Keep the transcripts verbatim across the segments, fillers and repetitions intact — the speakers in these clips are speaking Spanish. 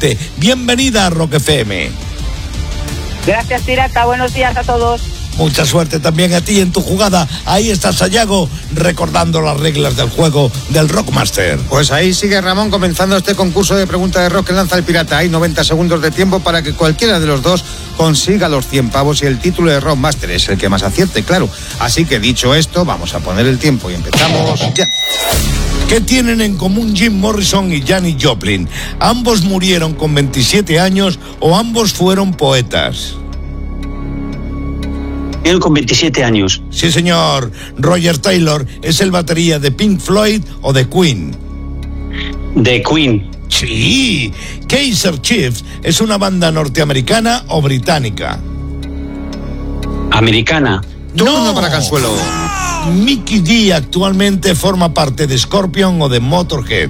suerte. Bienvenida a Rock F M. Gracias, Pirata. Buenos días a todos. Mucha suerte también a ti en tu jugada. Ahí está Sayago recordando las reglas del juego del Rockmaster. Pues ahí sigue Ramón comenzando este concurso de preguntas de rock que lanza el Pirata. Hay noventa segundos de tiempo para que cualquiera de los dos consiga los cien pavos y el título de Rockmaster es el que más acierte, claro. Así que dicho esto, vamos a poner el tiempo y empezamos ya. ¿Qué tienen en común Jim Morrison y Janis Joplin? ¿Ambos murieron con veintisiete años o ambos fueron poetas? Él con veintisiete años. Sí, señor. Roger Taylor es el batería de Pink Floyd o de Queen. De Queen. Sí. Kaiser Chiefs es una banda norteamericana o británica. Americana. Turno no. para Consuelo. Mickey D actualmente forma parte de Scorpion o de Motorhead.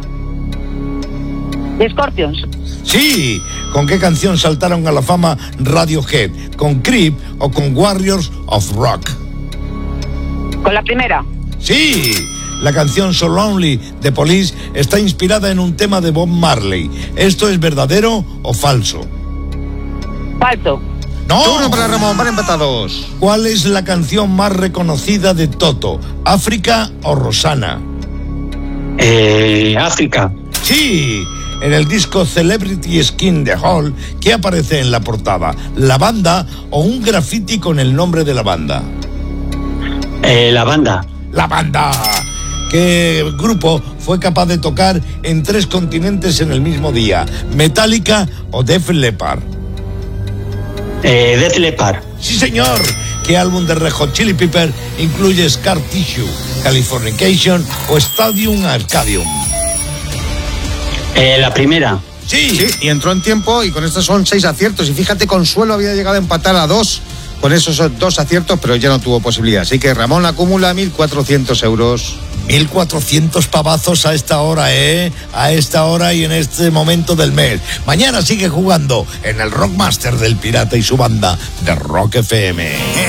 De Scorpions. Sí. ¿Con qué canción saltaron a la fama Radiohead? ¿Con Creep o con Warriors of Rock? Con la primera. Sí. La canción So Lonely de Police está inspirada en un tema de Bob Marley. ¿Esto es verdadero o falso? Falso. ¡No! Turno para Ramón, van empatados. ¿Cuál es la canción más reconocida de Toto? ¿África o Rosana? Eh, África. Sí. En el disco Celebrity Skin de Hall, ¿qué aparece en la portada? ¿La banda o un graffiti con el nombre de la banda? Eh, la banda. ¡La banda! ¿Qué grupo fue capaz de tocar en tres continentes en el mismo día? ¿Metallica o Def Leppard? Eh, Def Leppard. Sí, señor. ¿Qué álbum de Red Hot Chili Pepper incluye Scar Tissue, Californication o Stadium Arcadium? Eh, la primera. Sí. Sí, y entró en tiempo y con estos son seis aciertos. Y fíjate, Consuelo había llegado a empatar a dos con esos dos aciertos, pero ya no tuvo posibilidad. Así que Ramón acumula mil cuatrocientos euros. mil cuatrocientos pavazos a esta hora, ¿eh? A esta hora y en este momento del mes. Mañana sigue jugando en el Rockmaster del Pirata y su banda de Rock F M.